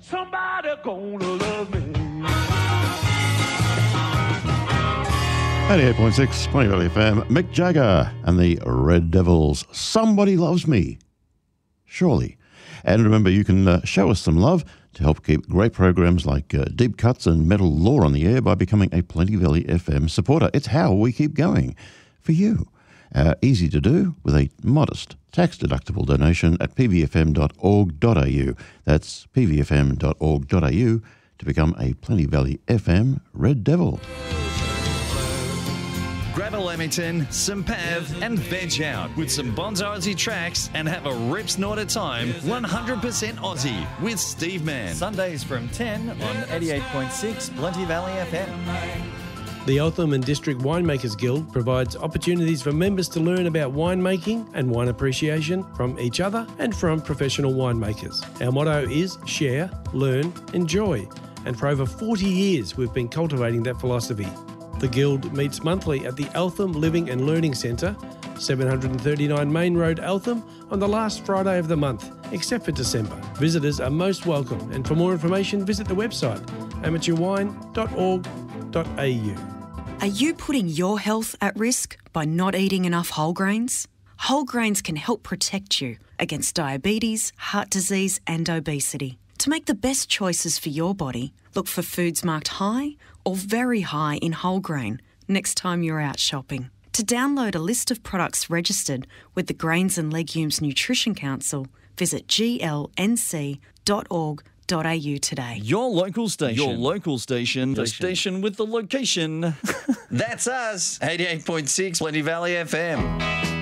Somebody gonna love me. 88.6 Plenty Valley FM, Mick Jagger and the Red Devils. Somebody loves me. Surely. And remember, you can show us some love to help keep great programs like Deep Cuts and Metal Law on the air by becoming a Plenty Valley FM supporter. It's how we keep going for you. Easy to do with a modest tax-deductible donation at pvfm.org.au. That's pvfm.org.au to become a Plenty Valley FM Red Devil. Grab a Lamington, some Pav, and veg out with some Bonzo Aussie tracks and have a rip snort at time 100% Aussie with Steve Mann. Sundays from 10 on 88.6 Plenty Valley FM. The Eltham and District Winemakers Guild provides opportunities for members to learn about winemaking and wine appreciation from each other and from professional winemakers. Our motto is share, learn, enjoy. And for over 40 years, we've been cultivating that philosophy. The Guild meets monthly at the Eltham Living and Learning Centre, 739 Main Road, Eltham, on the last Friday of the month, except for December. Visitors are most welcome, and for more information, visit the website amateurwine.org.au. Are you putting your health at risk by not eating enough whole grains? Whole grains can help protect you against diabetes, heart disease and obesity. To make the best choices for your body, look for foods marked high or very high in whole grain next time you're out shopping. To download a list of products registered with the Grains and Legumes Nutrition Council, visit glnc.org.au today. Your local station. The station with the location. That's us, 88.6 Plenty Valley FM.